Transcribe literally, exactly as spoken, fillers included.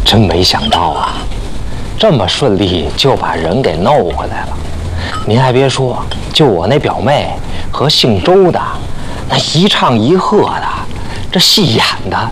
真没想到啊，这么顺利就把人给弄回来了。您还别说，就我那表妹和姓周的，那一唱一和的，这戏演的